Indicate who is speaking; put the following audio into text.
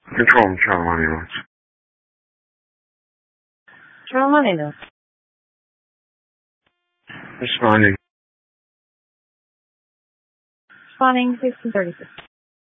Speaker 1: Control Charlie Money.
Speaker 2: Charlie Money now.
Speaker 1: Responding.
Speaker 2: Responding 1636.